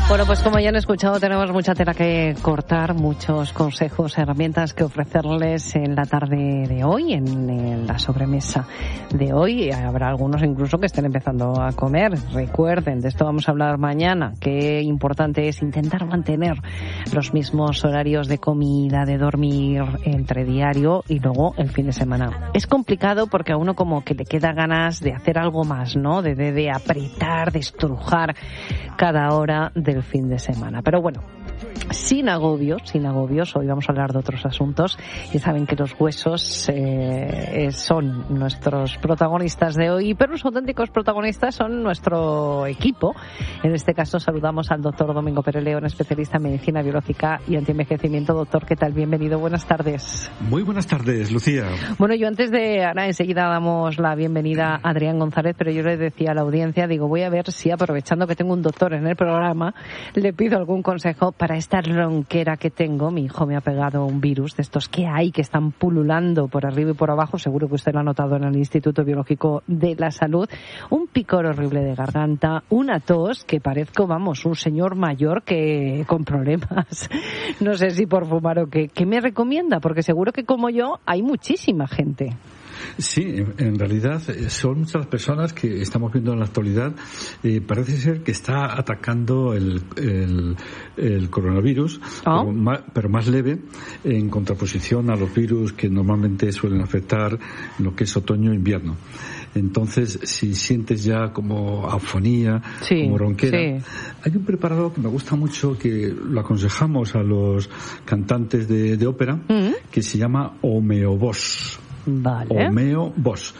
Bueno, pues como ya han escuchado, tenemos mucha tela que cortar, muchos consejos, herramientas que ofrecerles en la tarde de hoy, en la sobremesa de hoy. Habrá algunos incluso que estén empezando a comer. Recuerden, de esto vamos a hablar mañana, qué importante es intentar mantener los mismos horarios de comida, de dormir entre diario y luego el fin de semana. Es complicado porque a uno como que le queda ganas de hacer algo más, ¿no? De apretar, de estrujar cada hora del fin de semana. Pero bueno, sin agobios, hoy vamos a hablar de otros asuntos. Y saben que los huesos son nuestros protagonistas de hoy, pero los auténticos protagonistas son nuestro equipo. En este caso saludamos al doctor Domingo Pérez León, especialista en medicina biológica y antienvejecimiento. Doctor, ¿qué tal? Bienvenido, buenas tardes. Muy buenas tardes, Lucía. Bueno, yo ahora enseguida damos la bienvenida a Adrián González, pero yo le decía a la audiencia, voy a ver si, aprovechando que tengo un doctor en el programa, le pido algún consejo para esta ronquera que tengo. Mi hijo me ha pegado un virus de estos que hay, que están pululando por arriba y por abajo, seguro que usted lo ha notado en el Instituto Biológico de la Salud, un picor horrible de garganta, una tos que parezco, un señor mayor que con problemas, no sé si por fumar o qué. ¿Qué me recomienda? Porque seguro que como yo hay muchísima gente. Sí, en realidad son muchas las personas que estamos viendo en la actualidad. Parece ser que está atacando el coronavirus, pero más leve, en contraposición a los virus que normalmente suelen afectar en lo que es otoño e invierno. Entonces, si sientes ya como afonía, como ronquera, hay un preparado que me gusta mucho, que lo aconsejamos a los cantantes de ópera, que se llama Homeobox. Vale. Homeobox.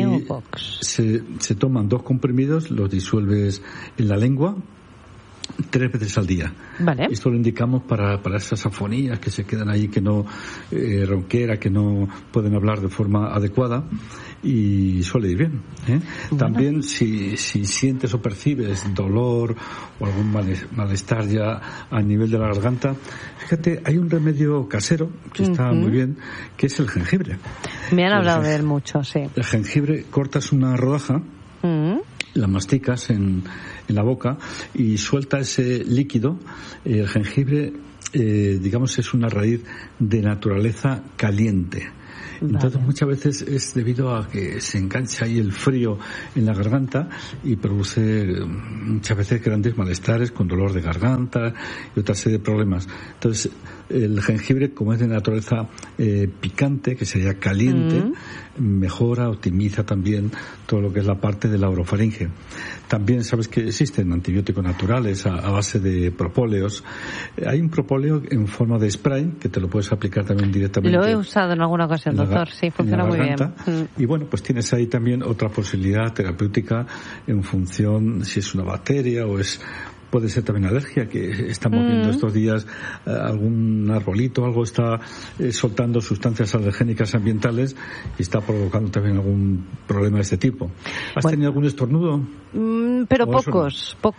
Se toman 2 comprimidos, los disuelves en la lengua 3 veces al día. Vale. Esto lo indicamos para esas afonías que se quedan ahí, que no ronquera, que no pueden hablar de forma adecuada, y suele ir bien. Bueno. También si sientes o percibes dolor o algún malestar ya a nivel de la garganta, fíjate, hay un remedio casero que está muy bien, que es el jengibre. Me han hablado de él mucho, sí. El jengibre, cortas una rodaja, la masticas en la boca y suelta ese líquido. El jengibre, es una raíz de naturaleza caliente. Entonces muchas veces es debido a que se engancha ahí el frío en la garganta y produce muchas veces grandes malestares con dolor de garganta y otra serie de problemas. Entonces el jengibre, como es de naturaleza picante, que sería caliente, mejora, optimiza también todo lo que es la parte de la orofaringe. También sabes que existen antibióticos naturales a base de propóleos. Hay un propóleo en forma de spray que te lo puedes aplicar también directamente. Lo he usado en alguna ocasión, doctor. Sí, funciona muy bien. Y bueno, pues tienes ahí también otra posibilidad terapéutica en función si es una bacteria o puede ser también alergia, que estamos viendo estos días algún arbolito, algo está soltando sustancias alergénicas ambientales y está provocando también algún problema de este tipo. ¿Has tenido algún estornudo? Pero poco.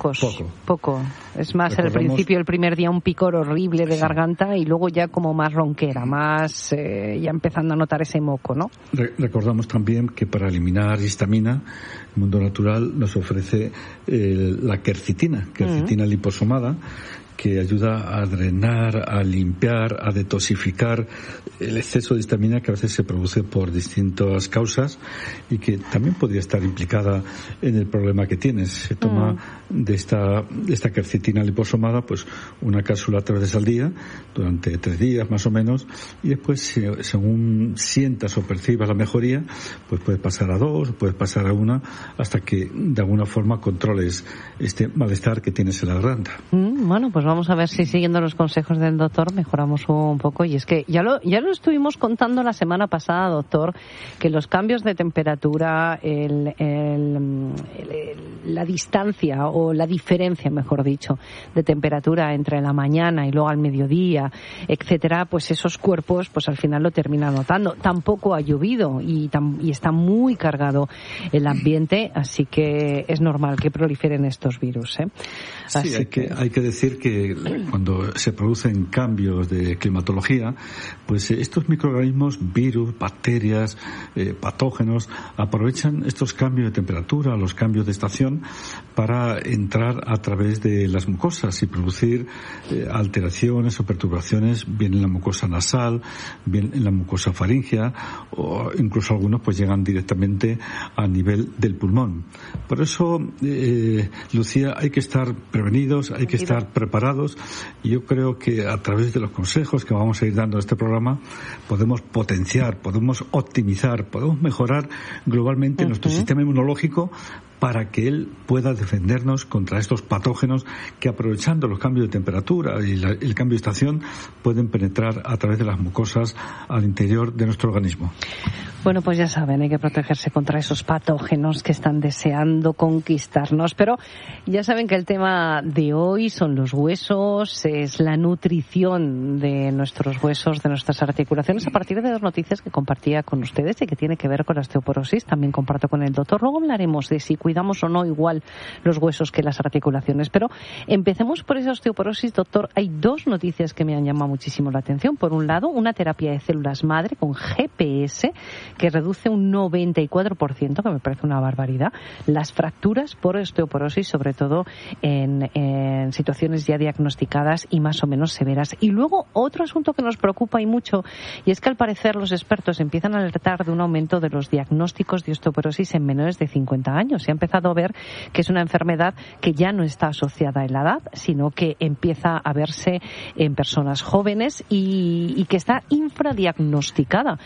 Es más, al principio, el primer día, un picor horrible de garganta y luego ya como más ronquera, más ya empezando a notar ese moco, ¿no? Recordamos también que para eliminar histamina, el mundo natural nos ofrece la quercitina liposomada, que ayuda a drenar, a limpiar, a detoxificar el exceso de histamina que a veces se produce por distintas causas y que también podría estar implicada en el problema que tienes. Se toma de esta quercetina liposomada, pues una cápsula 3 veces al día, durante 3 días más o menos, y después, según sientas o percibas la mejoría, pues puedes pasar a 2, puedes pasar a 1, hasta que de alguna forma controles este malestar que tienes en la garganta. Bueno, pues vamos a ver si siguiendo los consejos del doctor mejoramos un poco. Y es que ya lo estuvimos contando la semana pasada, doctor, que los cambios de temperatura, la distancia o la diferencia, mejor dicho, de temperatura entre la mañana y luego al mediodía, etcétera, pues esos cuerpos pues al final lo terminan notando. Tampoco ha llovido y está muy cargado el ambiente, así que es normal que proliferen estos virus, Sí, hay que decir decir que cuando se producen cambios de climatología, pues estos microorganismos, virus, bacterias, patógenos, aprovechan estos cambios de temperatura, los cambios de estación, para entrar a través de las mucosas y producir alteraciones o perturbaciones, bien en la mucosa nasal, bien en la mucosa faríngea, o incluso algunos pues llegan directamente a nivel del pulmón. Por eso, Lucía, hay que estar prevenidos, hay que estar preparados, y yo creo que a través de los consejos que vamos a ir dando en este programa podemos potenciar, podemos optimizar, podemos mejorar globalmente nuestro sistema inmunológico para que él pueda defendernos contra estos patógenos que, aprovechando los cambios de temperatura y el cambio de estación, pueden penetrar a través de las mucosas al interior de nuestro organismo. Bueno, pues ya saben, hay que protegerse contra esos patógenos que están deseando conquistarnos. Pero ya saben que el tema de hoy son los huesos, es la nutrición de nuestros huesos, de nuestras articulaciones, a partir de las noticias que compartía con ustedes y que tiene que ver con la osteoporosis. También comparto con el doctor. Luego hablaremos de si cuidamos o no igual los huesos que las articulaciones. Pero empecemos por esa osteoporosis, doctor. Hay dos noticias que me han llamado muchísimo la atención. Por un lado, una terapia de células madre con GPS que reduce un 94%, que me parece una barbaridad, las fracturas por osteoporosis, sobre todo en situaciones ya diagnosticadas y más o menos severas. Y luego otro asunto que nos preocupa y mucho, y es que al parecer los expertos empiezan a alertar de un aumento de los diagnósticos de osteoporosis en menores de 50 años. Se ha empezado a ver que es una enfermedad que ya no está asociada en la edad, sino que empieza a verse en personas jóvenes y que está infradiagnosticada.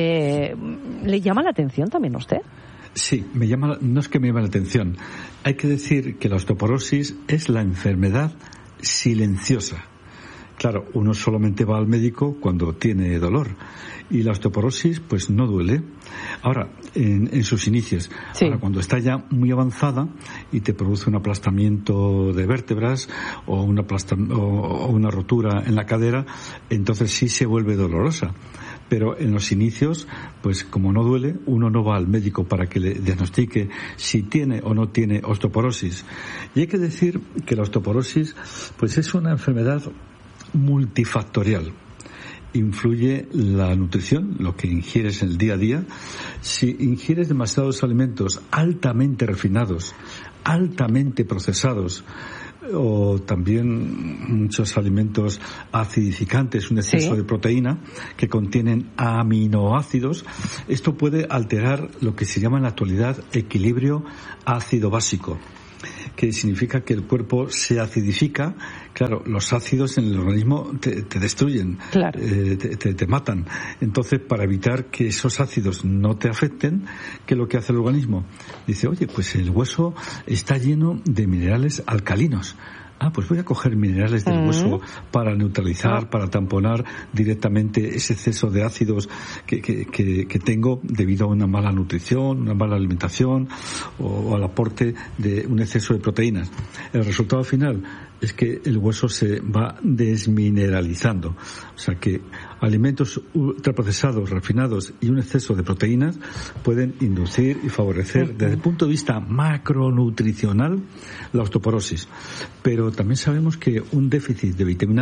¿Le llama la atención también a usted? Sí, no es que me llame la atención. Hay que decir que la osteoporosis es la enfermedad silenciosa. Claro, uno solamente va al médico cuando tiene dolor, y la osteoporosis pues no duele. Ahora, en sus inicios, sí. Ahora, cuando está ya muy avanzada y te produce un aplastamiento de vértebras o una rotura en la cadera, entonces sí se vuelve dolorosa. Pero en los inicios, pues como no duele, uno no va al médico para que le diagnostique si tiene o no tiene osteoporosis. Y hay que decir que la osteoporosis pues es una enfermedad multifactorial. Influye la nutrición, lo que ingieres en el día a día. Si ingieres demasiados alimentos altamente refinados, altamente procesados, o también muchos alimentos acidificantes, un exceso de proteína que contienen aminoácidos, esto puede alterar lo que se llama en la actualidad equilibrio ácido-básico, que significa que el cuerpo se acidifica. Claro, los ácidos en el organismo te destruyen, claro. te matan. Entonces, para evitar que esos ácidos no te afecten, ¿qué es lo que hace el organismo? Dice, oye, pues el hueso está lleno de minerales alcalinos. Pues voy a coger minerales del hueso para neutralizar, para tamponar directamente ese exceso de ácidos que tengo debido a una mala nutrición, una mala alimentación o al aporte de un exceso de proteínas. El resultado final es que el hueso se va desmineralizando. O sea que alimentos ultraprocesados, refinados y un exceso de proteínas pueden inducir y favorecer desde el punto de vista macronutricional la osteoporosis. Pero también sabemos que un déficit de vitamina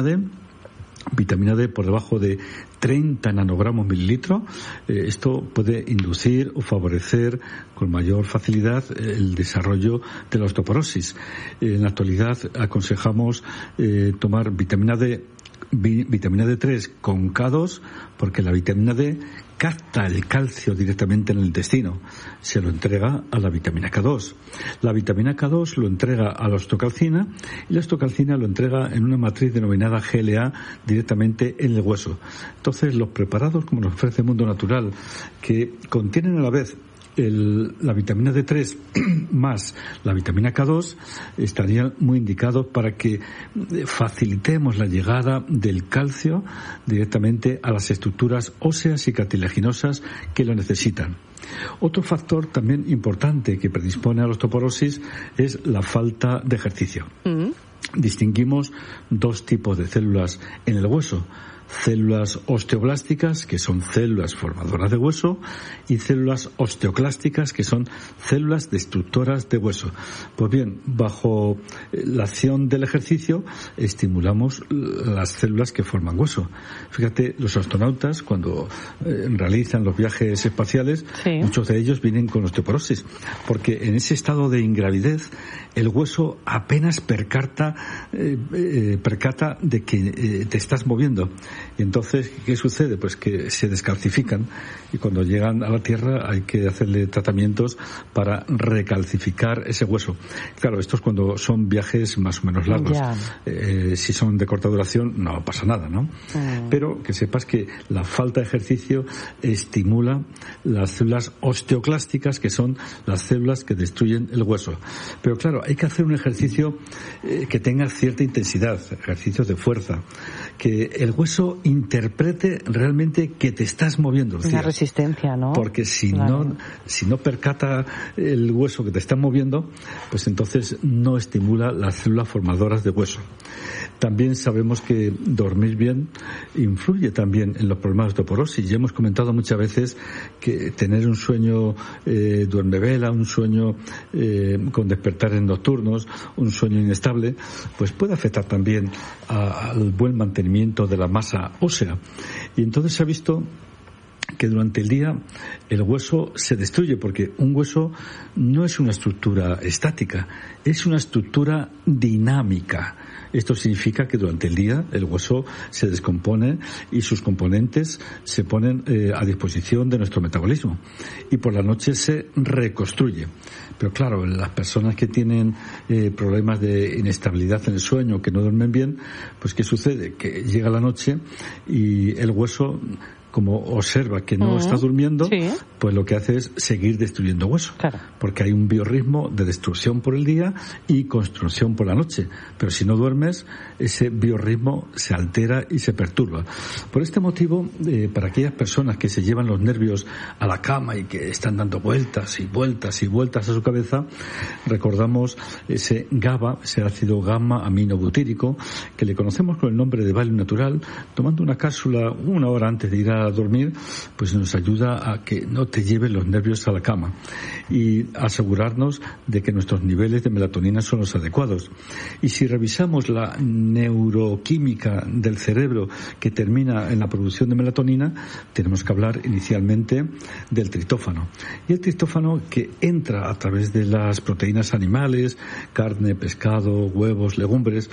D por debajo de 30 nanogramos mililitro, esto puede inducir o favorecer con mayor facilidad el desarrollo de la osteoporosis. En la actualidad aconsejamos tomar vitamina D3 con K2, porque la vitamina D capta el calcio directamente en el intestino, se lo entrega a la vitamina K2. La vitamina K2 lo entrega a la osteocalcina y la osteocalcina lo entrega en una matriz denominada GLA directamente en el hueso. Entonces, los preparados, como nos ofrece el mundo natural, que contienen a la vez la vitamina D3 más la vitamina K2, estarían muy indicados para que facilitemos la llegada del calcio directamente a las estructuras óseas y cartilaginosas que lo necesitan. Otro factor también importante que predispone a la osteoporosis es la falta de ejercicio. Distinguimos dos tipos de células en el hueso. células osteoblásticas, que son células formadoras de hueso, y células osteoclásticas, que son células destructoras de hueso. Pues bien, bajo la acción del ejercicio estimulamos las células que forman hueso. Fíjate, los astronautas cuando realizan los viajes espaciales, muchos de ellos vienen con osteoporosis, porque en ese estado de ingravidez el hueso apenas percata de que te estás moviendo. Y entonces, ¿qué sucede? Pues que se descalcifican, y cuando llegan a la Tierra hay que hacerle tratamientos para recalcificar ese hueso. Claro, esto es cuando son viajes más o menos largos. Si son de corta duración no pasa nada, ¿no? Pero que sepas que la falta de ejercicio estimula las células osteoclásticas, que son las células que destruyen el hueso. Pero claro, hay que hacer un ejercicio que tenga cierta intensidad, ejercicios de fuerza, que el hueso interprete realmente que te estás moviendo. Una resistencia, ¿no? Porque si no percata el hueso que te está moviendo, pues entonces no estimula las células formadoras de hueso. También sabemos que dormir bien influye también en los problemas de osteoporosis. Ya hemos comentado muchas veces que tener un sueño duermevela, un sueño con despertares nocturnos, un sueño inestable, pues puede afectar también al buen mantenimiento de la masa ósea. Y entonces se ha visto que durante el día el hueso se destruye, porque un hueso no es una estructura estática, es una estructura dinámica. Esto significa que durante el día el hueso se descompone y sus componentes se ponen a disposición de nuestro metabolismo, y por la noche se reconstruye. Pero claro, las personas que tienen problemas de inestabilidad en el sueño, que no duermen bien, pues ¿qué sucede? Que llega la noche y el hueso, como observa que no está durmiendo, pues lo que hace es seguir destruyendo hueso. Claro. Porque hay un biorritmo de destrucción por el día y construcción por la noche. Pero si no duermes, ese biorritmo se altera y se perturba. Por este motivo, para aquellas personas que se llevan los nervios a la cama y que están dando vueltas y vueltas y vueltas a su cabeza, recordamos ese GABA, ese ácido gamma aminobutírico, que le conocemos con el nombre de Valium natural. Tomando una cápsula 1 hora antes de ir a dormir, pues nos ayuda a que no te lleven los nervios a la cama, y asegurarnos de que nuestros niveles de melatonina son los adecuados. Y si revisamos la neuroquímica del cerebro que termina en la producción de melatonina, tenemos que hablar inicialmente del triptófano. Y el triptófano, que entra a través de las proteínas animales, carne, pescado, huevos, legumbres,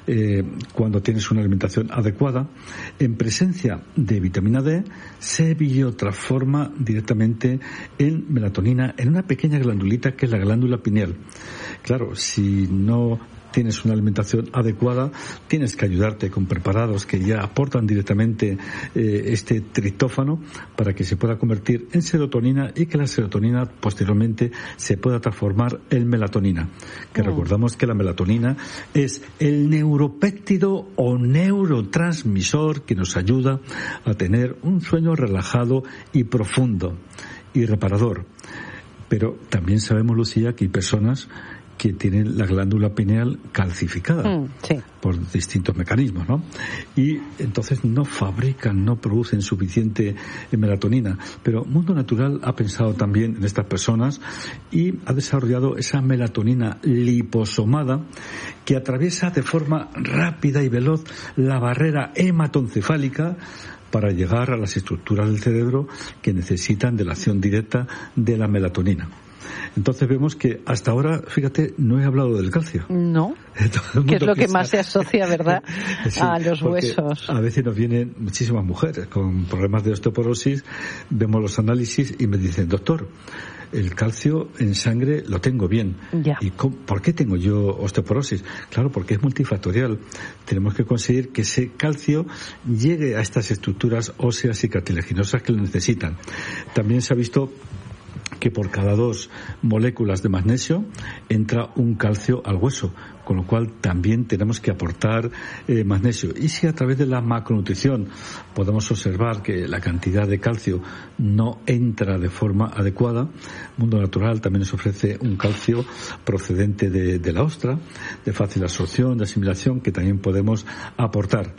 cuando tienes una alimentación adecuada, en presencia de vitamina D, se biotransforma directamente en melatonina en una pequeña glandulita que es la glándula pineal. Claro, si no tienes una alimentación adecuada, tienes que ayudarte con preparados que ya aportan directamente este triptófano para que se pueda convertir en serotonina, y que la serotonina posteriormente se pueda transformar en melatonina. Que recordamos que la melatonina es el neuropéptido o neurotransmisor que nos ayuda a tener un sueño relajado y profundo y reparador. Pero también sabemos, Lucía, que hay personas que tienen la glándula pineal calcificada por distintos mecanismos, ¿no? Y entonces no fabrican, no producen suficiente melatonina. Pero Mundo Natural ha pensado también en estas personas y ha desarrollado esa melatonina liposomada que atraviesa de forma rápida y veloz la barrera hematoencefálica para llegar a las estructuras del cerebro que necesitan de la acción directa de la melatonina. Entonces vemos que hasta ahora, fíjate, no he hablado del calcio. No, que es lo que más se asocia, ¿verdad?, sí, a los huesos. A veces nos vienen muchísimas mujeres con problemas de osteoporosis, vemos los análisis y me dicen, doctor, el calcio en sangre lo tengo bien. Ya. ¿Y por qué tengo yo osteoporosis? Claro, porque es multifactorial. Tenemos que conseguir que ese calcio llegue a estas estructuras óseas y cartilaginosas que lo necesitan. También se ha visto que por cada 2 moléculas de magnesio entra un calcio al hueso, con lo cual también tenemos que aportar magnesio. Y si a través de la macronutrición podemos observar que la cantidad de calcio no entra de forma adecuada, Mundo Natural también nos ofrece un calcio procedente de la ostra, de fácil absorción, de asimilación, que también podemos aportar.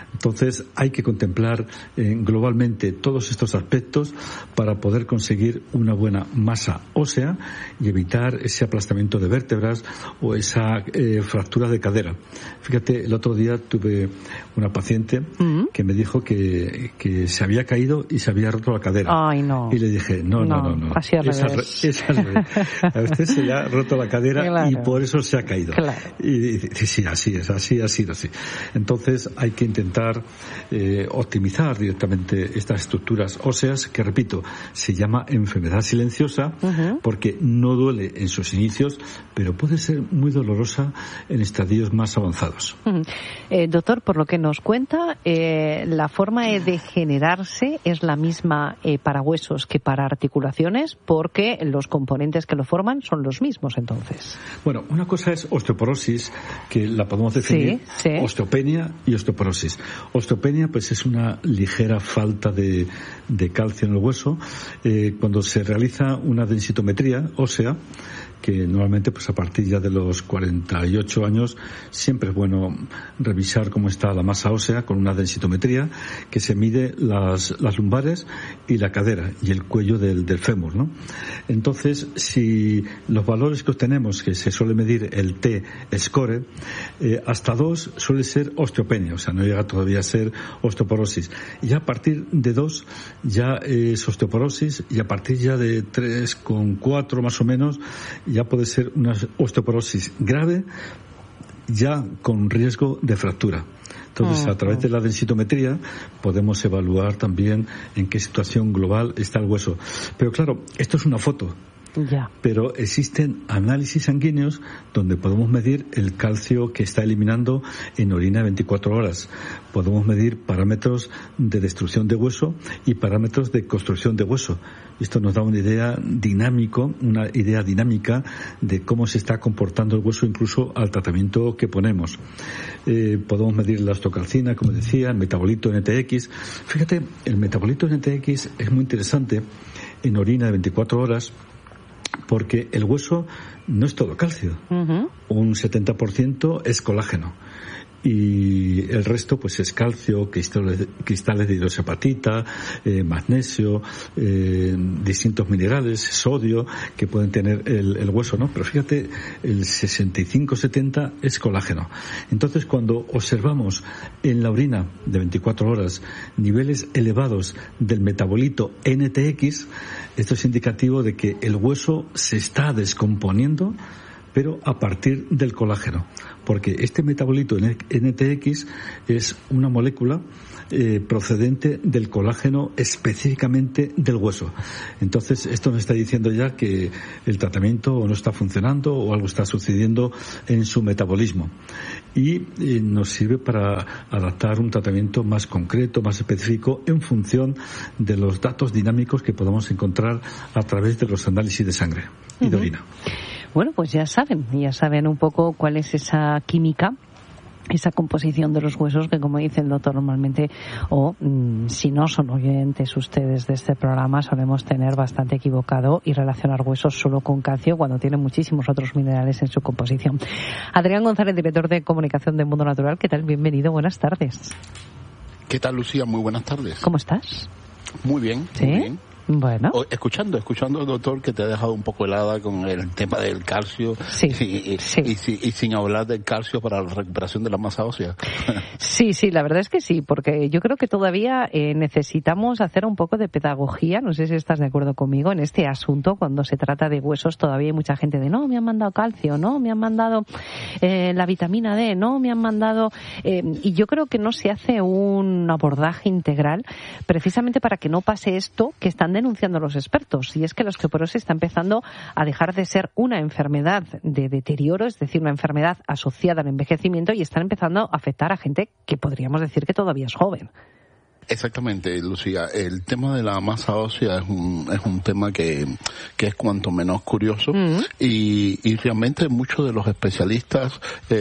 Entonces hay que contemplar globalmente todos estos aspectos para poder conseguir una buena masa ósea y evitar ese aplastamiento de vértebras o esa fractura de cadera. Fíjate, el otro día tuve una paciente que me dijo que se había caído y se había roto la cadera. Ay, no. Y le dije, no. Así al revés. Es al revés. A usted se le ha roto la cadera, claro, y por eso se ha caído. Claro. Y dice, sí, así es, así ha sido así. Entonces hay que intentar optimizar directamente estas estructuras óseas, que repito, se llama enfermedad silenciosa, porque no duele en sus inicios, pero puede ser muy dolorosa en estadios más avanzados. Doctor, por lo que nos cuenta, la forma de degenerarse es la misma para huesos que para articulaciones, porque los componentes que lo forman son los mismos, entonces. Bueno, una cosa es osteoporosis, que la podemos definir, sí. Osteopenia y osteoporosis. Osteopenia, pues es una ligera falta de calcio en el hueso. Cuando se realiza una densitometría ósea, que normalmente pues a partir ya de los 48 años siempre es bueno revisar cómo está la masa ósea con una densitometría que se mide las lumbares y la cadera y el cuello del fémur, ¿no? Entonces, si los valores que obtenemos, que se suele medir el T-score, hasta 2 suele ser osteopenia, o sea, no llega todavía a ser osteoporosis. Y a partir de 2 ya es osteoporosis, y a partir ya de 3,4 más o menos ya puede ser una osteoporosis grave, ya con riesgo de fractura. Entonces, a través de la densitometría podemos evaluar también en qué situación global está el hueso. Pero claro, esto es una foto. Ya. Pero existen análisis sanguíneos donde podemos medir el calcio que está eliminando en orina 24 horas. Podemos medir parámetros de destrucción de hueso y parámetros de construcción de hueso. Esto nos da una idea dinámica de cómo se está comportando el hueso, incluso al tratamiento que ponemos. Podemos medir la osteocalcina, como decía, el metabolito NTX. Fíjate, el metabolito NTX es muy interesante en orina de 24 horas, porque el hueso no es todo calcio. Un 70% es colágeno. Y el resto pues es calcio, cristales de hidroxiapatita, magnesio, distintos minerales, sodio que pueden tener el hueso, ¿no? Pero fíjate, el 65-70 es colágeno. Entonces, cuando observamos en la orina de 24 horas niveles elevados del metabolito NTX, esto es indicativo de que el hueso se está descomponiendo, pero a partir del colágeno, porque este metabolito NTX es una molécula procedente del colágeno, específicamente del hueso. Entonces, esto nos está diciendo ya que el tratamiento no está funcionando o algo está sucediendo en su metabolismo. Y nos sirve para adaptar un tratamiento más concreto, más específico, en función de los datos dinámicos que podamos encontrar a través de los análisis de sangre y de orina. Bueno, pues ya saben un poco cuál es esa química, esa composición de los huesos que, como dice el doctor, normalmente, si no son oyentes ustedes de este programa, solemos tener bastante equivocado y relacionar huesos solo con calcio cuando tienen muchísimos otros minerales en su composición. Adrián González, director de comunicación de Mundo Natural, ¿qué tal? Bienvenido, buenas tardes. ¿Qué tal, Lucía? Muy buenas tardes. ¿Cómo estás? Muy bien, ¿Sí? Muy bien. Bueno. Escuchando, doctor, que te ha dejado un poco helada con el tema del calcio. Sí, y sin hablar del calcio para la recuperación de la masa ósea. Sí, la verdad es que sí, porque yo creo que todavía necesitamos hacer un poco de pedagogía, no sé si estás de acuerdo conmigo, en este asunto. Cuando se trata de huesos todavía hay mucha gente de no, me han mandado calcio, no, me han mandado la vitamina D, no, me han mandado... y yo creo que no se hace un abordaje integral precisamente para que no pase esto que están denunciando los expertos, y es que la osteoporosis está empezando a dejar de ser una enfermedad de deterioro, es decir, una enfermedad asociada al envejecimiento, y están empezando a afectar a gente que podríamos decir que todavía es joven. Exactamente, Lucía. El tema de la masa ósea es un tema que es cuanto menos curioso, y realmente muchos de los especialistas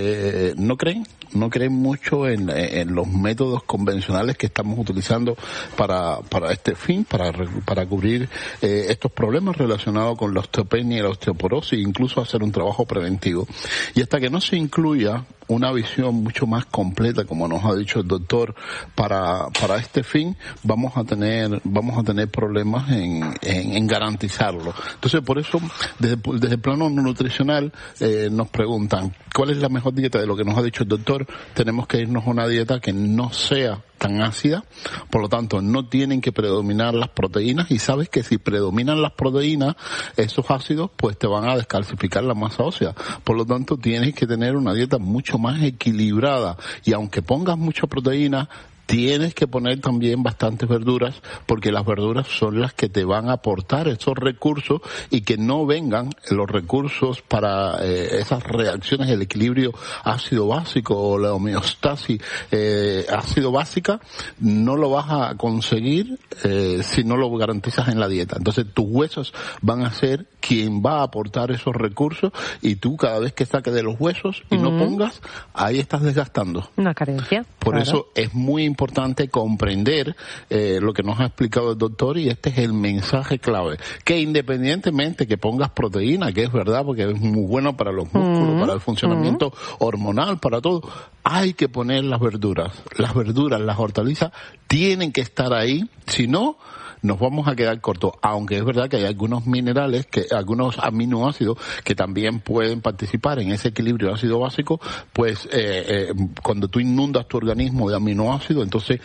no creen mucho en los métodos convencionales que estamos utilizando para este fin, para cubrir estos problemas relacionados con la osteopenia y la osteoporosis, incluso hacer un trabajo preventivo. Y hasta que no se incluya una visión mucho más completa, como nos ha dicho el doctor, para este fin, vamos a tener problemas en garantizarlo. Entonces, por eso, desde el plano nutricional, nos preguntan, ¿cuál es la mejor dieta? De lo que nos ha dicho el doctor, tenemos que irnos a una dieta que no sea tan ácida, por lo tanto no tienen que predominar las proteínas, y sabes que si predominan las proteínas, esos ácidos pues te van a descalcificar la masa ósea, por lo tanto tienes que tener una dieta mucho más equilibrada, y aunque pongas mucha proteína, tienes que poner también bastantes verduras, porque las verduras son las que te van a aportar esos recursos, y que no vengan los recursos para esas reacciones del equilibrio ácido básico o la homeostasis ácido básica, no lo vas a conseguir si no lo garantizas en la dieta. Entonces tus huesos van a ser quien va a aportar esos recursos, y tú cada vez que saques de los huesos y no pongas, ahí estás desgastando. Una carencia. Por eso es muy importante comprender lo que nos ha explicado el doctor, y este es el mensaje clave, que independientemente que pongas proteína, que es verdad, porque es muy bueno para los músculos, para el funcionamiento hormonal, para todo, hay que poner las verduras, las hortalizas tienen que estar ahí, si no, nos vamos a quedar cortos, aunque es verdad que hay algunos minerales, algunos aminoácidos que también pueden participar en ese equilibrio ácido básico, pues cuando tú inundas tu organismo de aminoácidos, entonces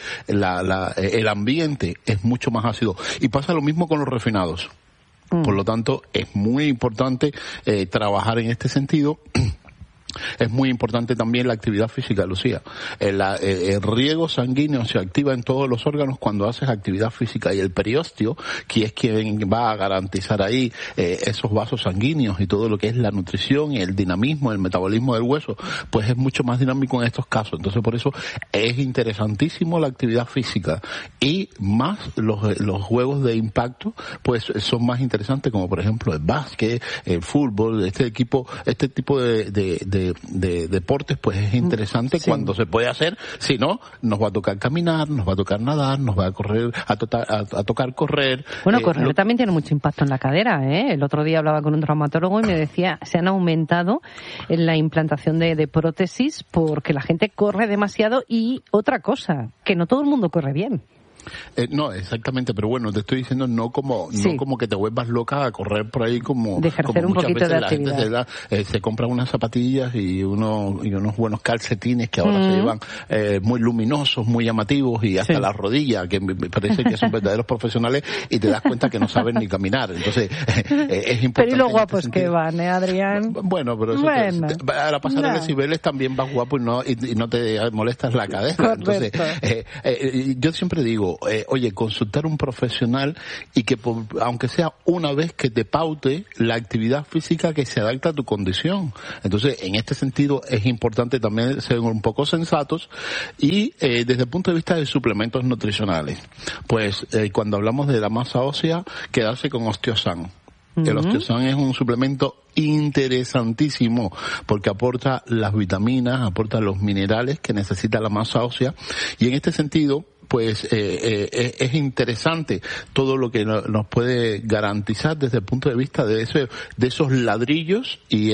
el ambiente es mucho más ácido. Y pasa lo mismo con los refinados. Por lo tanto, es muy importante trabajar en este sentido. Es muy importante también la actividad física, Lucía. El riego sanguíneo se activa en todos los órganos cuando haces actividad física, y el periósteo, que es quien va a garantizar ahí esos vasos sanguíneos y todo lo que es la nutrición y el dinamismo, el metabolismo del hueso, pues es mucho más dinámico en estos casos. Entonces, por eso es interesantísimo la actividad física, y más los juegos de impacto, pues son más interesantes, como por ejemplo el básquet, el fútbol, este tipo de deportes, pues es interesante cuando se puede hacer. Si no, nos va a tocar caminar, nos va a tocar nadar, nos va a correr, a tocar correr. Bueno, correr también tiene mucho impacto en la cadera, ¿eh? El otro día hablaba con un traumatólogo y me decía, se han aumentado en la implantación de prótesis porque la gente corre demasiado, y otra cosa, que no todo el mundo corre bien. No, exactamente, pero bueno, te estoy diciendo no como que te vuelvas loca a correr por ahí como un muchas poquito veces de la actividad. gente se compra unas zapatillas y unos buenos calcetines que ahora se llevan muy luminosos, muy llamativos, y hasta las rodillas, que me parece que son verdaderos profesionales, y te das cuenta que no saben ni caminar. Entonces es importante. Pero y lo guapos que van, Adrián. Bueno, pero eso para pasar a decibeles también vas guapo y no te molestas la cadera. Correcto. Entonces yo siempre digo, oye, consultar un profesional, y que aunque sea una vez, que te paute la actividad física que se adapta a tu condición. Entonces, en este sentido es importante también ser un poco sensatos, y desde el punto de vista de suplementos nutricionales, pues cuando hablamos de la masa ósea, quedarse con Osteosan. El Osteosan es un suplemento interesantísimo, porque aporta las vitaminas, aporta los minerales que necesita la masa ósea, y en este sentido pues es interesante todo lo que nos puede garantizar desde el punto de vista de esos ladrillos y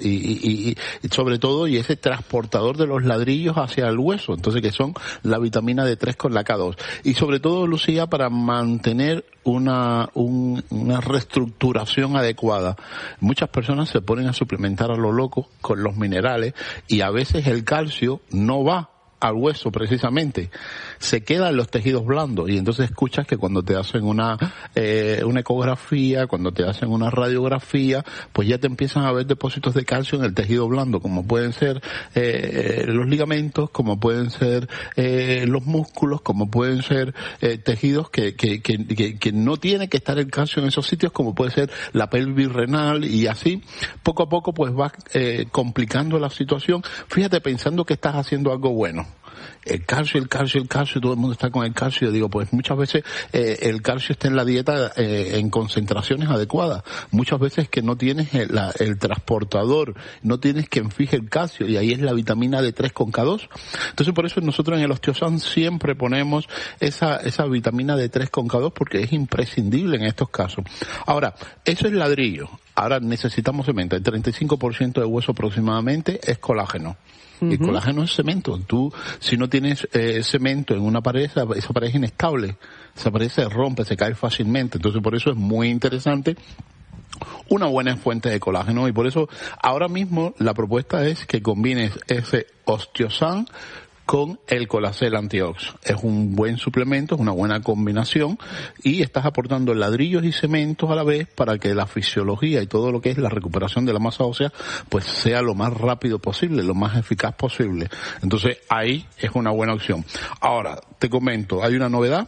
sobre todo ese transportador de los ladrillos hacia el hueso, entonces que son la vitamina D3 con la K2, y sobre todo, Lucía, para mantener una reestructuración adecuada. Muchas personas se ponen a suplementar a lo loco con los minerales, y a veces el calcio no va al hueso precisamente, se queda en los tejidos blandos, y entonces escuchas que cuando te hacen una ecografía, cuando te hacen una radiografía, pues ya te empiezan a ver depósitos de calcio en el tejido blando, como pueden ser los ligamentos, como pueden ser los músculos, como pueden ser tejidos que no tiene que estar el calcio en esos sitios, como puede ser la pelvis renal, y así poco a poco pues vas complicando la situación. Fíjate, pensando que estás haciendo algo bueno, el calcio, todo el mundo está con el calcio. Digo, pues muchas veces el calcio está en la dieta en concentraciones adecuadas. Muchas veces que no tienes el transportador, no tienes quien fije el calcio, y ahí es la vitamina D3 con K2. Entonces por eso nosotros en el Osteosan siempre ponemos esa vitamina D3 con K2 porque es imprescindible en estos casos. Ahora, eso es ladrillo. Ahora necesitamos cemento. El 35% de hueso aproximadamente es colágeno. El colágeno es cemento. Tú, si no tienes cemento en una pared, esa pared es inestable. Esa pared se rompe, se cae fácilmente. Entonces, por eso es muy interesante una buena fuente de colágeno. Y por eso, ahora mismo, la propuesta es que combines ese Osteosan con el Colacel Antiox. Es un buen suplemento, es una buena combinación, y estás aportando ladrillos y cementos a la vez para que la fisiología y todo lo que es la recuperación de la masa ósea pues sea lo más rápido posible, lo más eficaz posible. Entonces ahí es una buena opción. Ahora, te comento, hay una novedad,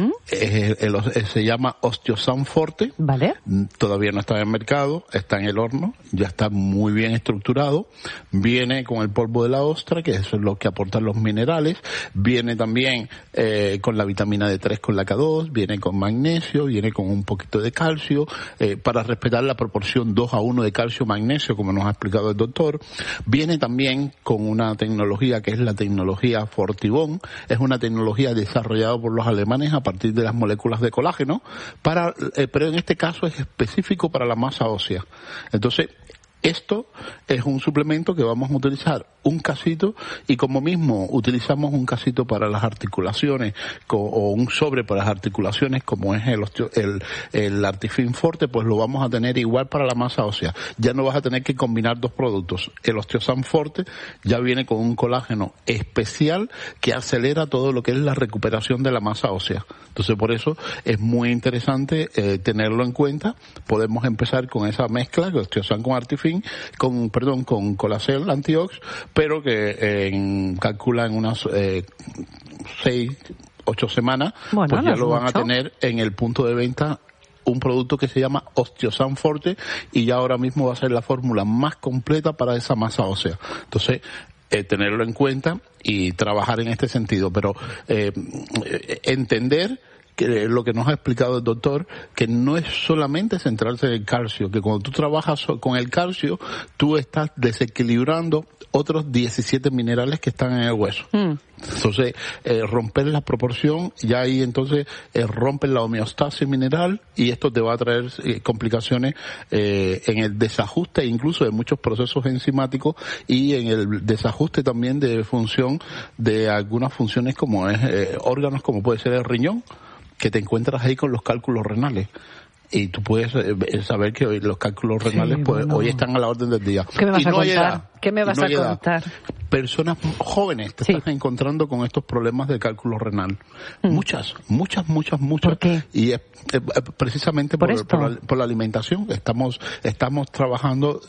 se llama Osteosan Forte. Vale. Todavía no está en el mercado, está en el horno, ya está muy bien estructurado, viene con el polvo de la ostra, que eso es lo que aportan los minerales, viene también con la vitamina D3 con la K2, viene con magnesio, viene con un poquito de calcio, para respetar la proporción 2:1 de calcio-magnesio, como nos ha explicado el doctor. Viene también con una tecnología que es la tecnología Fortibón, es una tecnología desarrollada por los alemanes a partir de las moléculas de colágeno, pero en este caso es específico para la masa ósea. Entonces, esto es un suplemento que vamos a utilizar un casito, y como mismo utilizamos un casito para las articulaciones o un sobre para las articulaciones como es el Artifin Forte, pues lo vamos a tener igual para la masa ósea. Ya no vas a tener que combinar dos productos. El Osteosan Forte ya viene con un colágeno especial que acelera todo lo que es la recuperación de la masa ósea. Entonces por eso es muy interesante tenerlo en cuenta. Podemos empezar con esa mezcla de Osteosan con Artifin, con Colacel Antiox, pero que calcula en unas 6, 8 semanas, bueno, pues ya lo van a tener en el punto de venta un producto que se llama Osteosan Forte, y ya ahora mismo va a ser la fórmula más completa para esa masa ósea. Entonces, tenerlo en cuenta y trabajar en este sentido, pero entender que lo que nos ha explicado el doctor, que no es solamente centrarse en el calcio, que cuando tú trabajas con el calcio, tú estás desequilibrando otros 17 minerales que están en el hueso. Entonces, romper la proporción, ya ahí entonces rompes la homeostasis mineral, y esto te va a traer complicaciones en el desajuste incluso de muchos procesos enzimáticos, y en el desajuste también de función de algunas funciones como es órganos como puede ser el riñón, que te encuentras ahí con los cálculos renales. Y tú puedes saber que hoy los cálculos renales pues hoy están a la orden del día. ¿Qué me vas a contar? ¿Qué me vas a contar? Personas jóvenes te estás encontrando con estos problemas de cálculo renal. Muchas. ¿Por qué? Y es precisamente por la alimentación. Estamos trabajando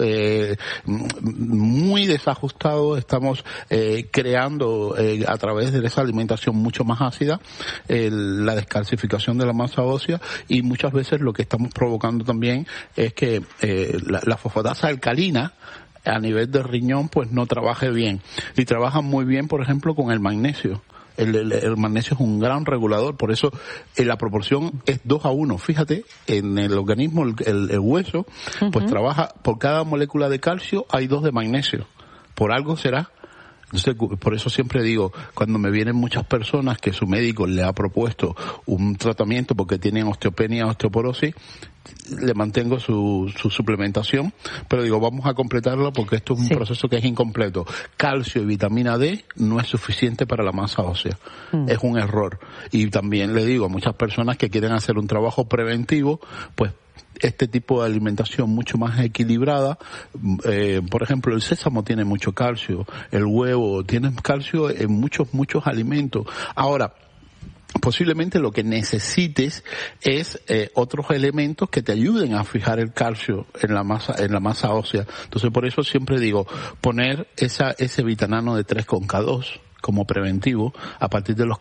muy desajustados, estamos creando a través de esa alimentación mucho más ácida la descalcificación de la masa ósea, y muchas veces lo que estamos provocando también es que la fosfatasa alcalina a nivel de riñón pues no trabaje bien, y trabaja muy bien por ejemplo con el magnesio. El magnesio es un gran regulador, por eso la proporción es 2:1. Fíjate, en el organismo, el hueso, pues trabaja, por cada molécula de calcio hay 2 de magnesio. Por algo será. Entonces, por eso siempre digo, cuando me vienen muchas personas que su médico le ha propuesto un tratamiento porque tienen osteopenia, osteoporosis, le mantengo su suplementación, pero digo, vamos a completarlo porque esto es un proceso que es incompleto. Calcio y vitamina D no es suficiente para la masa ósea. Es un error. Y también le digo a muchas personas que quieren hacer un trabajo preventivo, pues este tipo de alimentación mucho más equilibrada, por ejemplo, el sésamo tiene mucho calcio, el huevo tiene calcio en muchos alimentos. Ahora, posiblemente lo que necesites es otros elementos que te ayuden a fijar el calcio en la masa ósea. Entonces, por eso siempre digo, poner ese vitanano D3 con K2, como preventivo. A partir de los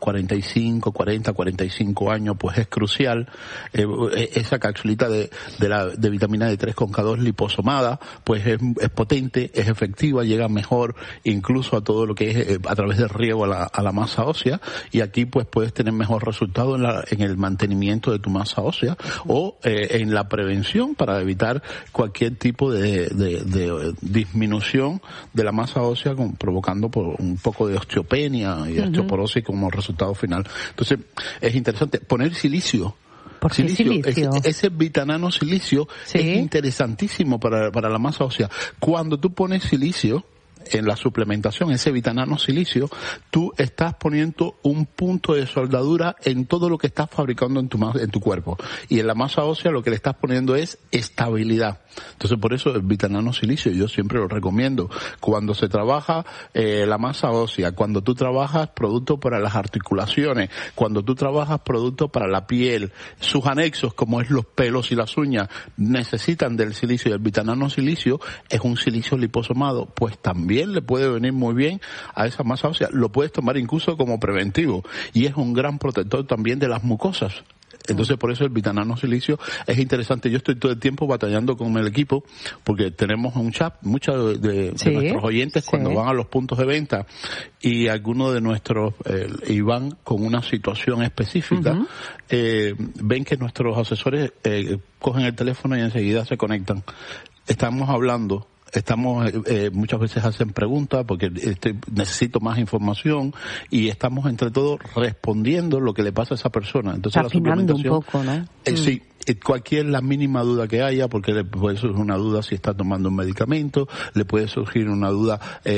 45 años, pues es crucial. Esa capsulita de vitamina D3 con K2 liposomada, pues es potente, es efectiva, llega mejor incluso a todo lo que es a través del riego a la masa ósea, y aquí pues puedes tener mejor resultado en el mantenimiento de tu masa ósea o en la prevención para evitar cualquier tipo de disminución de la masa ósea provocando por un poco de osteopenia y osteoporosis como resultado final. Entonces es interesante poner silicio. ¿Por qué silicio? Ese vitanano silicio es interesantísimo para la masa ósea. Cuando tú pones silicio en la suplementación, ese vitanano silicio, tú estás poniendo un punto de soldadura en todo lo que estás fabricando en tu cuerpo. Y en la masa ósea lo que le estás poniendo es estabilidad. Entonces por eso el vitanano silicio yo siempre lo recomiendo. Cuando se trabaja la masa ósea, cuando tú trabajas producto para las articulaciones, cuando tú trabajas producto para la piel, sus anexos como es los pelos y las uñas necesitan del silicio, y el vitanano silicio es un silicio liposomado, pues también le puede venir muy bien a esa masa ósea. Lo puedes tomar incluso como preventivo y es un gran protector también de las mucosas. Entonces por eso el vitanano silicio es interesante. Yo estoy todo el tiempo batallando con el equipo porque tenemos un chat, muchos de nuestros oyentes cuando van a los puntos de venta y algunos de nuestros y van con una situación específica, ven que nuestros asesores cogen el teléfono y enseguida se conectan. Estamos hablando, muchas veces hacen preguntas porque necesito más información y estamos entre todos respondiendo lo que le pasa a esa persona. Entonces afinando un poco, ¿no? Sí. La mínima duda que haya, porque le puede surgir una duda si está tomando un medicamento, le puede surgir una duda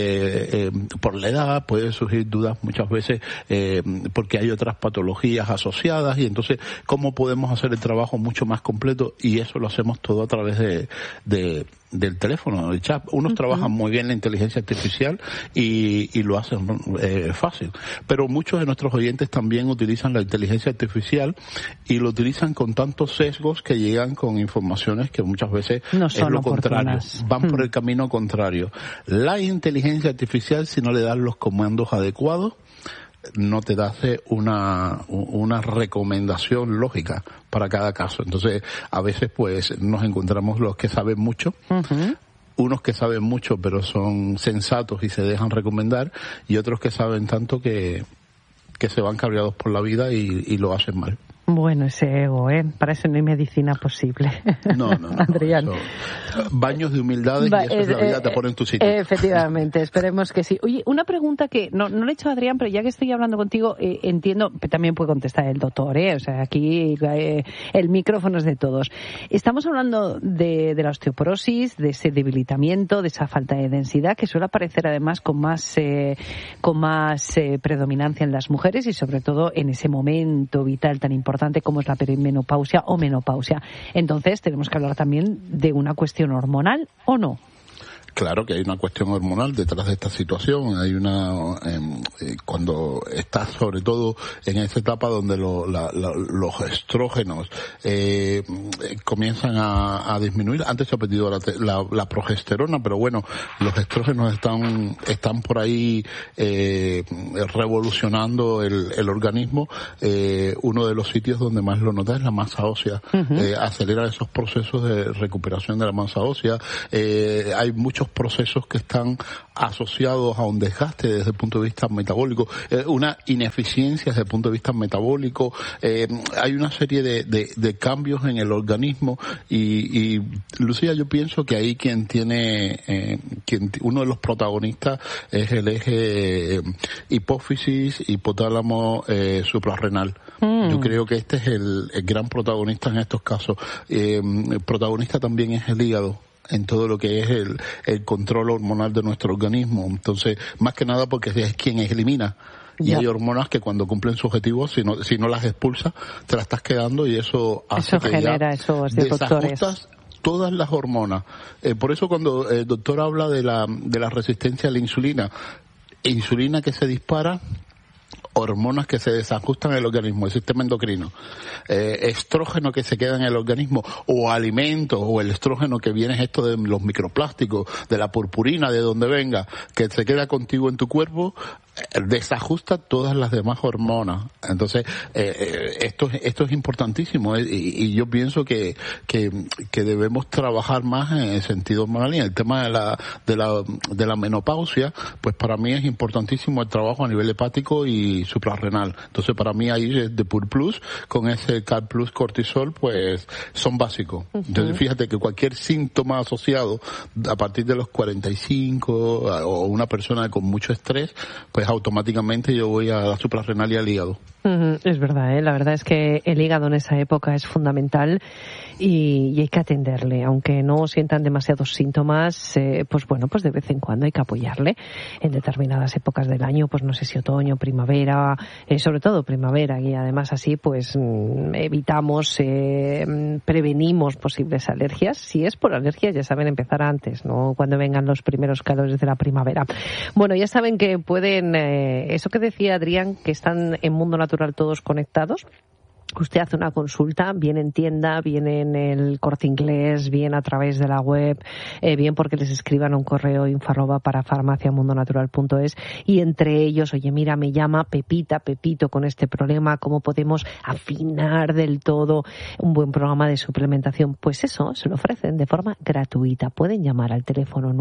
por la edad, puede surgir dudas muchas veces porque hay otras patologías asociadas, y entonces cómo podemos hacer el trabajo mucho más completo, y eso lo hacemos todo a través del teléfono, del chat. Unos trabajan muy bien la inteligencia artificial y lo hacen fácil, pero muchos de nuestros oyentes también utilizan la inteligencia artificial y lo utilizan con tantos sesgos que llegan con informaciones que muchas veces no son es lo oportunas. contrario, van por el camino contrario. La inteligencia artificial, si no le das los comandos adecuados, no te hace una recomendación lógica para cada caso. Entonces, a veces pues nos encontramos los que saben mucho, unos que saben mucho pero son sensatos y se dejan recomendar, y otros que saben tanto que se van cabreados por la vida y lo hacen mal. Bueno, ese ego, para eso no hay medicina posible. No, Adrián. Baños de humildades y eso es la vida, te pone en tu sitio. Efectivamente, esperemos que sí. Oye, una pregunta que no le he hecho a Adrián, pero ya que estoy hablando contigo, entiendo, también puede contestar el doctor, o sea, aquí el micrófono es de todos. Estamos hablando de la osteoporosis, de ese debilitamiento, de esa falta de densidad, que suele aparecer además con más predominancia en las mujeres y sobre todo en ese momento vital tan importante como es la perimenopausia o menopausia. Entonces, tenemos que hablar también de una cuestión hormonal, ¿o no? Claro que hay una cuestión hormonal detrás de esta situación. Hay cuando estás sobre todo en esa etapa donde los estrógenos comienzan a disminuir. Antes se ha pedido la progesterona, pero bueno, los estrógenos están por ahí revolucionando el organismo. Uno de los sitios donde más lo notas es la masa ósea. Acelera esos procesos de recuperación de la masa ósea. Hay muchos procesos que están asociados a un desgaste desde el punto de vista metabólico, una ineficiencia desde el punto de vista metabólico. Hay una serie de cambios en el organismo y Lucía, yo pienso que ahí uno de los protagonistas es el eje hipófisis, hipotálamo, suprarrenal. Yo creo que este es el gran protagonista en estos casos. El protagonista también es el hígado en todo lo que es el control hormonal de nuestro organismo. Entonces, más que nada porque es quien elimina. Y hay hormonas que cuando cumplen su objetivo, si no las expulsas, te las estás quedando, y eso hace que genera esos desajustas todas las hormonas. Por eso cuando el doctor habla de la resistencia a la insulina que se dispara, hormonas que se desajustan en el organismo, el sistema endocrino, estrógeno que se queda en el organismo, o alimentos, o el estrógeno que viene es esto de los microplásticos, de la purpurina, de donde venga, que se queda contigo en tu cuerpo, desajusta todas las demás hormonas. Entonces, esto es importantísimo, y yo pienso que debemos trabajar más en el sentido hormonal. Y en el tema de la menopausia, pues para mí es importantísimo el trabajo a nivel hepático y suprarrenal. Entonces, para mí ahí es de Pur Plus, con ese Cal Plus Cortisol, pues son básicos. Entonces, fíjate que cualquier síntoma asociado a partir de los 45 o una persona con mucho estrés, pues automáticamente yo voy a la suprarrenal y al hígado. Es verdad, la verdad es que el hígado en esa época es fundamental y hay que atenderle, aunque no sientan demasiados síntomas, pues bueno, pues de vez en cuando hay que apoyarle en determinadas épocas del año, pues no sé si otoño, primavera, sobre todo primavera, y además así pues evitamos, prevenimos posibles alergias. Si es por alergias, ya saben, empezar antes, no cuando vengan los primeros calores de la primavera. Bueno, ya saben que pueden, eso que decía Adrián, que están en Mundo Natural todos conectados. Usted hace una consulta, bien en tienda, bien en el Corte Inglés, bien a través de la web, bien porque les escriban un correo info@parafarmaciamundonatural.es, y entre ellos, oye, mira, me llama Pepito con este problema, ¿cómo podemos afinar del todo un buen programa de suplementación? Pues eso, se lo ofrecen de forma gratuita. Pueden llamar al teléfono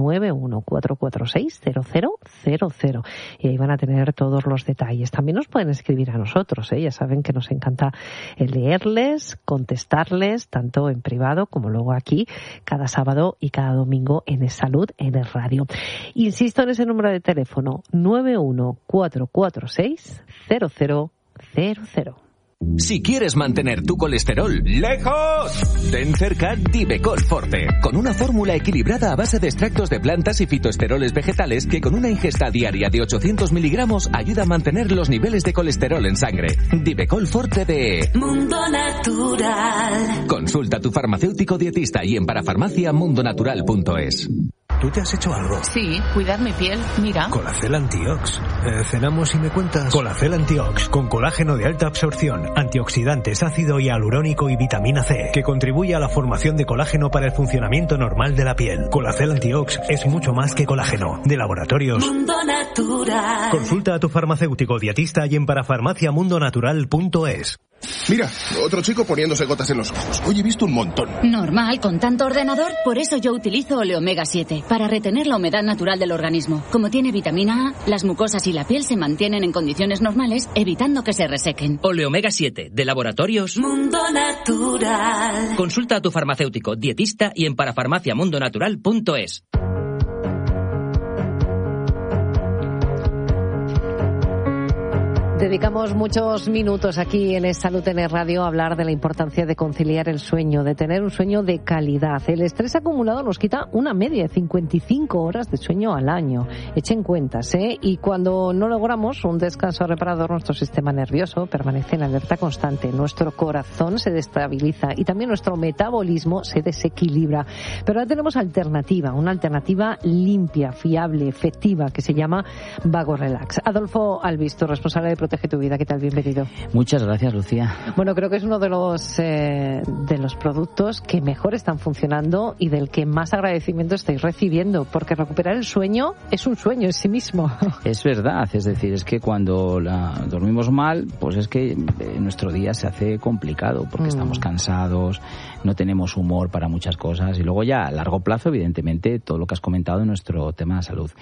914460000 y ahí van a tener todos los detalles. También nos pueden escribir a nosotros, ya saben que nos encanta leerles, contestarles, tanto en privado como luego aquí, cada sábado y cada domingo en Es Salud, en Es Radio. Insisto en ese número de teléfono, 914460000. Si quieres mantener tu colesterol lejos, ten cerca Divecol Forte, con una fórmula equilibrada a base de extractos de plantas y fitoesteroles vegetales que con una ingesta diaria de 800 miligramos ayuda a mantener los niveles de colesterol en sangre. Divecol Forte de Mundo Natural. Consulta a tu farmacéutico dietista y en parafarmaciamundonatural.es. ¿Tú te has hecho algo? Sí, cuidar mi piel, mira. Colacel Antiox. Cenamos y me cuentas. Colacel Antiox, con colágeno de alta absorción, antioxidantes, ácido hialurónico y vitamina C, que contribuye a la formación de colágeno para el funcionamiento normal de la piel. Colacel Antiox es mucho más que colágeno. De Laboratorios Mundo Natural. Consulta a tu farmacéutico dietista y en parafarmaciamundonatural.es. Mira, otro chico poniéndose gotas en los ojos. Hoy he visto un montón. Normal, con tanto ordenador. Por eso yo utilizo Oleomega 7, para retener la humedad natural del organismo. Como tiene vitamina A, las mucosas y la piel se mantienen en condiciones normales, evitando que se resequen. Oleomega 7, de Laboratorios Mundo Natural. Consulta a tu farmacéutico dietista y en parafarmaciamundonatural.es. Dedicamos muchos minutos aquí en Es Salud en Es Radio a hablar de la importancia de conciliar el sueño, de tener un sueño de calidad. El estrés acumulado nos quita una media de 55 horas de sueño al año. Echen cuentas, Y cuando no logramos un descanso reparador, nuestro sistema nervioso permanece en alerta constante. Nuestro corazón se destabiliza y también nuestro metabolismo se desequilibra. Pero ahora tenemos una alternativa limpia, fiable, efectiva, que se llama Vago Relax. Adolfo Albisto, responsable de Protege tu Vida. ¿Qué tal? Bienvenido. Muchas gracias, Lucía. Bueno, creo que es uno de los productos que mejor están funcionando y del que más agradecimiento estáis recibiendo, porque recuperar el sueño es un sueño en sí mismo. Es verdad, es decir, es que cuando dormimos mal, pues es que nuestro día se hace complicado, porque estamos cansados, no tenemos humor para muchas cosas, y luego ya a largo plazo, evidentemente, todo lo que has comentado en nuestro tema de salud.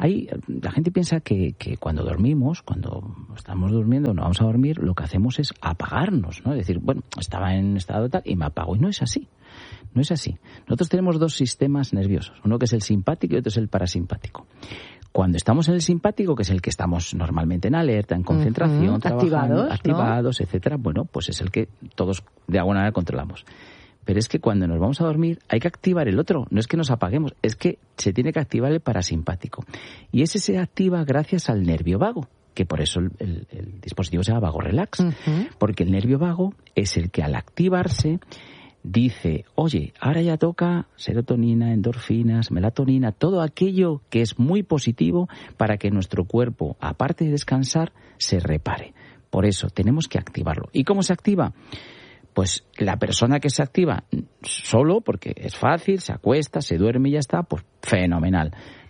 La gente piensa que cuando dormimos, cuando estamos durmiendo, no vamos a dormir, lo que hacemos es apagarnos, ¿no? Es decir, bueno, estaba en estado tal y me apago, y no es así. No es así. Nosotros tenemos dos sistemas nerviosos, uno que es el simpático y otro es el parasimpático. Cuando estamos en el simpático, que es el que estamos normalmente en alerta, en concentración, trabajando, activados, ¿no? Etcétera, bueno, pues es el que todos de alguna manera controlamos. Pero es que cuando nos vamos a dormir hay que activar el otro, no es que nos apaguemos, es que se tiene que activar el parasimpático. Y ese se activa gracias al nervio vago, que por eso el dispositivo se llama Vago Relax, porque el nervio vago es el que al activarse dice, oye, ahora ya toca serotonina, endorfinas, melatonina, todo aquello que es muy positivo para que nuestro cuerpo, aparte de descansar, se repare. Por eso tenemos que activarlo. ¿Y cómo se activa? Pues la persona que se activa solo, porque es fácil, se acuesta, se duerme y ya está, pues fenomenal.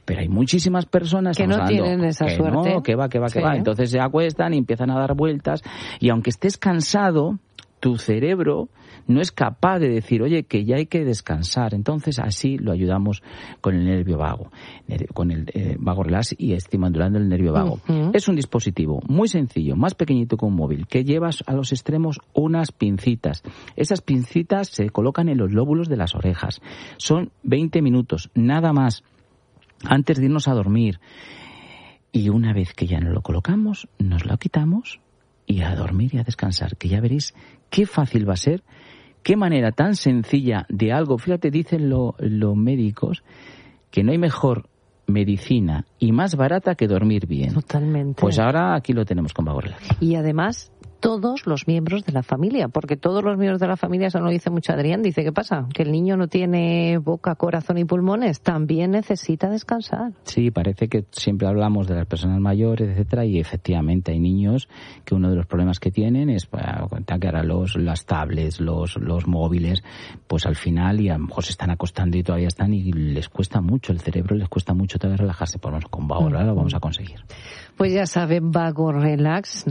Pero hay muchísimas personas que no tienen esa suerte. No, que va. Entonces se acuestan y empiezan a dar vueltas. Y aunque estés cansado, tu cerebro no es capaz de decir, oye, que ya hay que descansar. Entonces así lo ayudamos con el nervio vago, con el vago relax y estimulando el nervio vago. Es un dispositivo muy sencillo, más pequeñito que un móvil, que llevas a los extremos unas pincitas. Esas pincitas se colocan en los lóbulos de las orejas. Son 20 minutos, nada más, antes de irnos a dormir. Y una vez que ya nos lo colocamos, nos lo quitamos y a dormir y a descansar, que ya veréis qué fácil va a ser, qué manera tan sencilla de algo. Fíjate, dicen los médicos que no hay mejor medicina y más barata que dormir bien. Totalmente. Pues ahora aquí lo tenemos con Vago Relax. Y además todos los miembros de la familia, porque todos los miembros de la familia, eso lo dice mucho Adrián, dice, ¿qué pasa? Que el niño no tiene boca, corazón y pulmones, también necesita descansar. Sí, parece que siempre hablamos de las personas mayores, etcétera, y efectivamente hay niños que uno de los problemas que tienen es, que ahora las tablets, los móviles, pues al final, y a lo mejor se están acostando y todavía están, y les cuesta mucho, el cerebro les cuesta mucho todavía relajarse. Pues con Vago Relax lo vamos a conseguir. Pues ya saben, Vago Relax,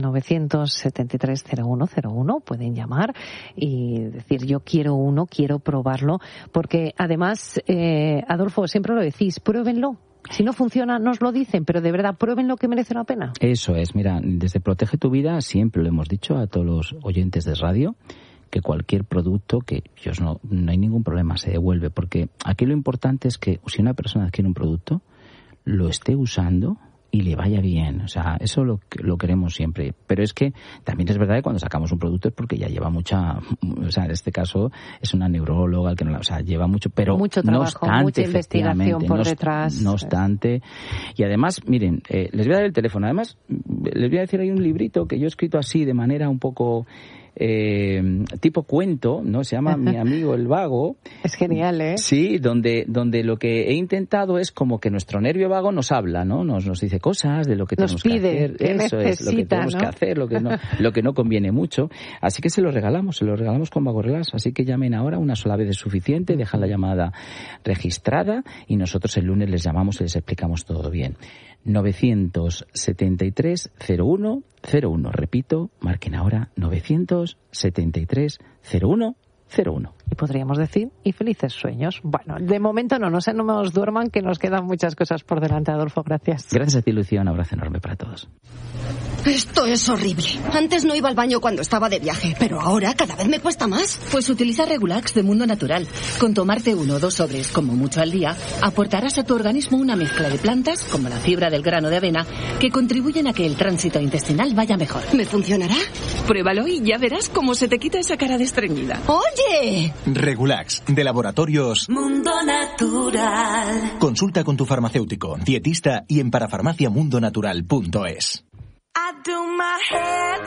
973-0101, pueden llamar y decir, yo quiero uno, quiero probarlo, porque además, Adolfo, siempre lo decís, pruébenlo. Si no funciona, nos lo dicen, pero de verdad, pruébenlo, que merece la pena. Eso es, mira, desde Protege tu Vida siempre lo hemos dicho a todos los oyentes de radio, que cualquier producto, que no hay ningún problema, se devuelve, porque aquí lo importante es que si una persona adquiere un producto, lo esté usando y le vaya bien. O sea, eso lo queremos siempre. Pero es que también es verdad que cuando sacamos un producto es porque ya lleva mucha, o sea, en este caso es una neuróloga, que no, o sea, lleva mucho, pero mucho trabajo, no obstante, mucha investigación por detrás. No obstante, y además, miren, les voy a dar el teléfono. Además, les voy a decir, hay un librito que yo he escrito así de manera un poco tipo cuento, ¿no? Se llama Mi amigo el vago. Es genial, ¿eh? Sí, donde lo que he intentado es como que nuestro nervio vago nos habla, ¿no? Nos dice cosas de lo que tenemos que hacer. Eso es, lo que tenemos que hacer, lo que no conviene mucho. Así que se lo regalamos con Vago Relax. Así que llamen ahora, una sola vez es suficiente, dejan la llamada registrada y nosotros el lunes les llamamos y les explicamos todo bien. 973-0101. Repito, marquen ahora 973-0101. Y podríamos decir, y felices sueños. Bueno, de momento no nos duerman, que nos quedan muchas cosas por delante, Adolfo. Gracias. Gracias a ti, Lucía. Un abrazo enorme para todos. Esto es horrible. Antes no iba al baño cuando estaba de viaje, pero ahora cada vez me cuesta más. Pues utiliza Regulax de Mundo Natural. Con tomarte 1 o 2 sobres, como mucho al día, aportarás a tu organismo una mezcla de plantas, como la fibra del grano de avena, que contribuyen a que el tránsito intestinal vaya mejor. ¿Me funcionará? Pruébalo y ya verás cómo se te quita esa cara de estreñida. ¡Oye! Regulax, de Laboratorios Mundo Natural. Consulta con tu farmacéutico, dietista y en parafarmaciamundonatural.es. I do my hair